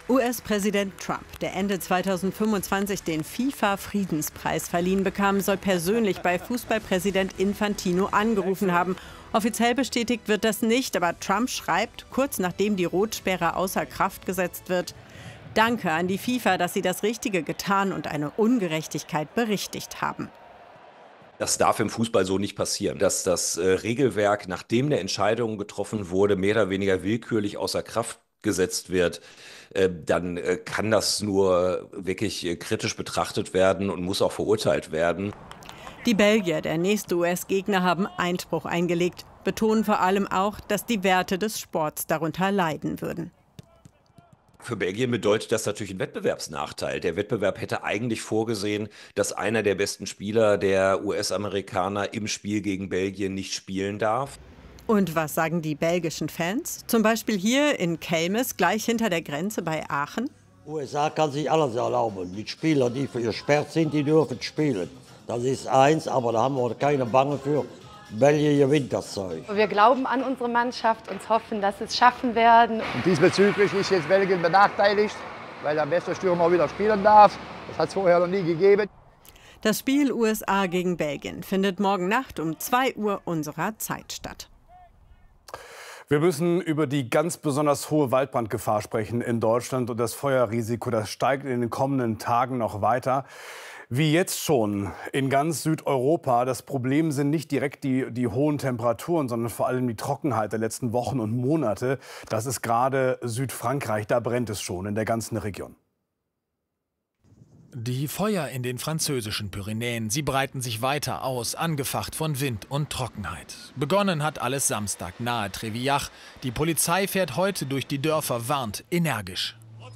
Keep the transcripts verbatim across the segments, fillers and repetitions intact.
U S-Präsident Trump, der Ende zweitausendfünfundzwanzig den FIFA-Friedenspreis verliehen bekam, soll persönlich bei Fußballpräsident Infantino angerufen haben. Offiziell bestätigt wird das nicht, aber Trump schreibt, kurz nachdem die Rotsperre außer Kraft gesetzt wird: Danke an die FIFA, dass sie das Richtige getan und eine Ungerechtigkeit berichtigt haben. Das darf im Fußball so nicht passieren, dass das äh, Regelwerk, nachdem eine Entscheidung getroffen wurde, mehr oder weniger willkürlich außer Kraft gesetzt wird. Äh, dann äh, kann das nur wirklich äh, kritisch betrachtet werden und muss auch verurteilt werden. Die Belgier, der nächste U S-Gegner, haben Einspruch eingelegt, betonen vor allem auch, dass die Werte des Sports darunter leiden würden. Für Belgien bedeutet das natürlich einen Wettbewerbsnachteil. Der Wettbewerb hätte eigentlich vorgesehen, dass einer der besten Spieler, der U S-Amerikaner, im Spiel gegen Belgien nicht spielen darf. Und was sagen die belgischen Fans? Zum Beispiel hier in Kelmis, gleich hinter der Grenze bei Aachen. U S A kann sich alles erlauben. Die Spieler, die gesperrt sind, die dürfen spielen. Das ist eins, aber da haben wir keine Bange für. Belgien gewinnt das Zeug. Wir glauben an unsere Mannschaft und hoffen, dass sie es schaffen werden. Und diesbezüglich ist jetzt Belgien benachteiligt, weil der beste Stürmer wieder spielen darf. Das hat es vorher noch nie gegeben. Das Spiel U S A gegen Belgien findet morgen Nacht um zwei Uhr unserer Zeit statt. Wir müssen über die ganz besonders hohe Waldbrandgefahr sprechen in Deutschland und das Feuerrisiko, das steigt in den kommenden Tagen noch weiter. Wie jetzt schon in ganz Südeuropa. Das Problem sind nicht direkt die, die hohen Temperaturen, sondern vor allem die Trockenheit der letzten Wochen und Monate. Das ist gerade Südfrankreich, da brennt es schon in der ganzen Region. Die Feuer in den französischen Pyrenäen, sie breiten sich weiter aus, angefacht von Wind und Trockenheit. Begonnen hat alles Samstag nahe Trévillach. Die Polizei fährt heute durch die Dörfer, warnt energisch.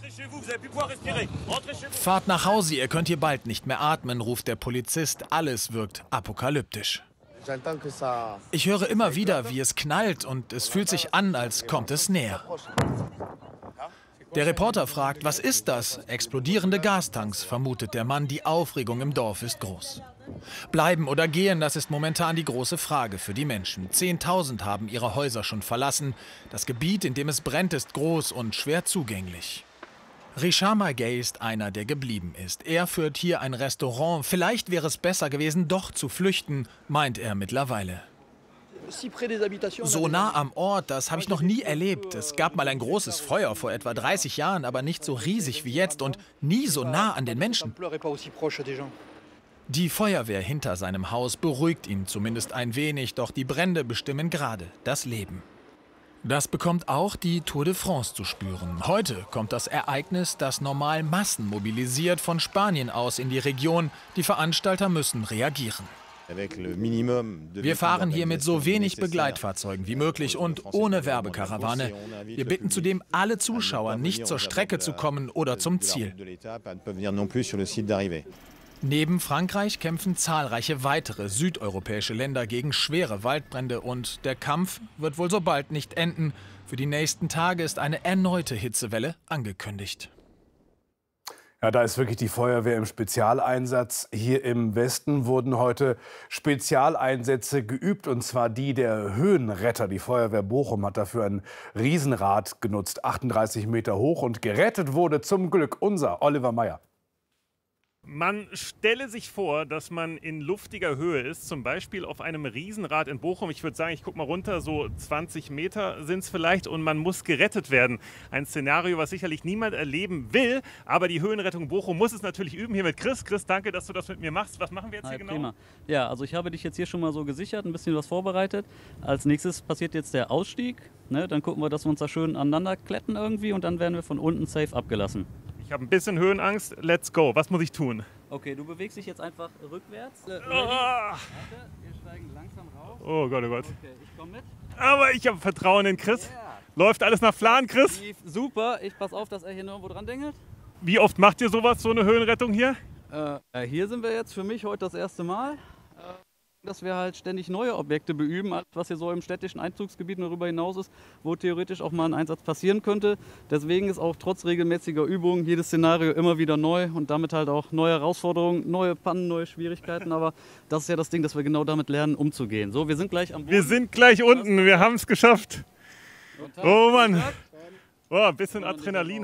Fahrt nach Hause, ihr könnt hier bald nicht mehr atmen, ruft der Polizist. Alles wirkt apokalyptisch. Ich höre immer wieder, wie es knallt und es fühlt sich an, als kommt es näher. Der Reporter fragt, was ist das? Explodierende Gastanks, vermutet der Mann. Die Aufregung im Dorf ist groß. Bleiben oder gehen, das ist momentan die große Frage für die Menschen. Zehntausend haben ihre Häuser schon verlassen. Das Gebiet, in dem es brennt, ist groß und schwer zugänglich. Richard Maguet ist einer, der geblieben ist. Er führt hier ein Restaurant. Vielleicht wäre es besser gewesen, doch zu flüchten, meint er mittlerweile. So nah am Ort, das habe ich noch nie erlebt. Es gab mal ein großes Feuer vor etwa dreißig Jahren, aber nicht so riesig wie jetzt und nie so nah an den Menschen. Die Feuerwehr hinter seinem Haus beruhigt ihn zumindest ein wenig, doch die Brände bestimmen gerade das Leben. Das bekommt auch die Tour de France zu spüren. Heute kommt das Ereignis, das normal Massen mobilisiert, von Spanien aus in die Region. Die Veranstalter müssen reagieren. Wir fahren hier mit so wenig Begleitfahrzeugen wie möglich und ohne Werbekarawane. Wir bitten zudem alle Zuschauer, nicht zur Strecke zu kommen oder zum Ziel. Neben Frankreich kämpfen zahlreiche weitere südeuropäische Länder gegen schwere Waldbrände und der Kampf wird wohl so bald nicht enden. Für die nächsten Tage ist eine erneute Hitzewelle angekündigt. Ja, da ist wirklich die Feuerwehr im Spezialeinsatz. Hier im Westen wurden heute Spezialeinsätze geübt, und zwar die der Höhenretter. Die Feuerwehr Bochum hat dafür ein Riesenrad genutzt, achtunddreißig Meter hoch, und gerettet wurde zum Glück unser Oliver Meyer. Man stelle sich vor, dass man in luftiger Höhe ist, zum Beispiel auf einem Riesenrad in Bochum. Ich würde sagen, ich gucke mal runter, so zwanzig Meter sind es vielleicht, und man muss gerettet werden. Ein Szenario, was sicherlich niemand erleben will, aber die Höhenrettung Bochum muss es natürlich üben. Hier mit Chris. Chris, danke, dass du das mit mir machst. Was machen wir jetzt Hi, hier genau? Prima. Ja, also ich habe dich jetzt hier schon mal so gesichert, ein bisschen was vorbereitet. Als nächstes passiert jetzt der Ausstieg. Ne? Dann gucken wir, dass wir uns da schön aneinander kletten irgendwie, und dann werden wir von unten safe abgelassen. Ich habe ein bisschen Höhenangst. Let's go. Was muss ich tun? Okay, du bewegst dich jetzt einfach rückwärts. Äh, oh. Warte, wir steigen langsam rauf. Oh Gott, oh Gott. Okay, ich komme mit. Aber ich habe Vertrauen in Chris. Yeah. Läuft alles nach Plan, Chris? Super, ich passe auf, dass er hier nirgendwo dran dengelt. Wie oft macht ihr sowas, so eine Höhenrettung hier? Äh, hier sind wir jetzt für mich heute das erste Mal. Äh, dass wir halt ständig neue Objekte beüben, alles, was hier so im städtischen Einzugsgebiet und darüber hinaus ist, wo theoretisch auch mal ein Einsatz passieren könnte. Deswegen ist auch trotz regelmäßiger Übungen jedes Szenario immer wieder neu und damit halt auch neue Herausforderungen, neue Pannen, neue Schwierigkeiten. Aber das ist ja das Ding, dass wir genau damit lernen, umzugehen. So, wir sind gleich am Boden. Wir sind gleich unten, wir haben es geschafft. Oh Mann, oh, ein bisschen Adrenalin.